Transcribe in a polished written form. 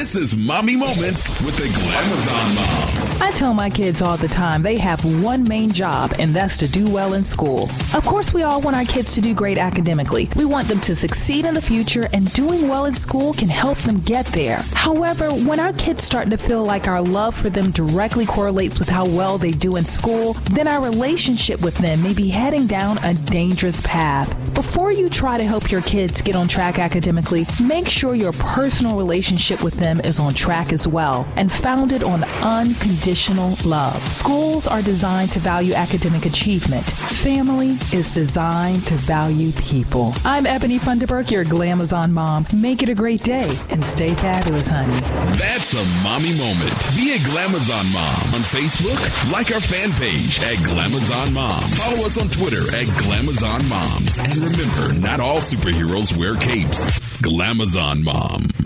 This is Mommy Moments with the Glamazon Mom. I tell my kids all the time they have one main job, and that's to do well in school. Of course, we all want our kids to do great academically. We want them to succeed in the future, and doing well in school can help them get there. However, when our kids start to feel like our love for them directly correlates with how well they do in school, then our relationship with them may be heading down a dangerous path. Before you try to help your kids get on track academically, make sure your personal relationship with them is on track as well and founded on unconditional love. Schools are designed to value academic achievement. Family is designed to value people. I'm Ebony Funderburk, your Glamazon Mom. Make it a great day and stay fabulous, honey. That's a mommy moment. Be a Glamazon Mom on Facebook. Like our fan page at Glamazon Moms. Follow us on Twitter at Glamazon Moms. And remember, not all superheroes wear capes. Glamazon Mom.